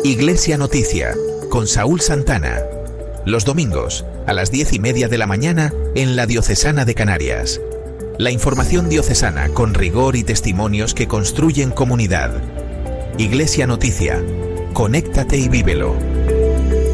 Iglesia Noticia, con Saúl Santana. Los domingos, a las 10:30 de la mañana, en la Diocesana de Canarias. La información diocesana con rigor y testimonios que construyen comunidad. Iglesia Noticia. Conéctate y vívelo.